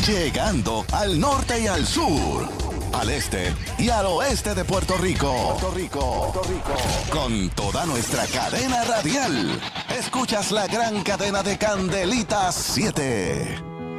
llegando al norte y al sur, al este y al oeste de Puerto Rico. Con toda nuestra cadena radial. Escuchas la gran cadena de Candelitas 7.